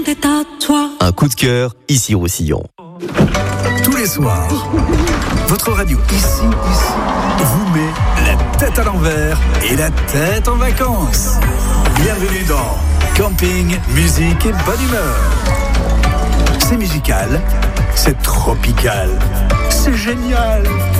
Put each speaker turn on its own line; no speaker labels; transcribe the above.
Un coup de cœur, ici Roussillon.
Tous les soirs, votre radio ici vous met la tête à l'envers et la tête en vacances. Bienvenue dans Camping, musique et bonne humeur. C'est musical, c'est tropical, c'est génial.